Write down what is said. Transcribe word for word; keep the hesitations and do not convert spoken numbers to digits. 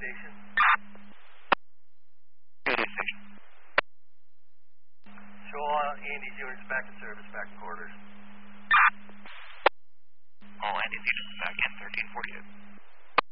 location. Show all Andy's units back to service, back to quarters.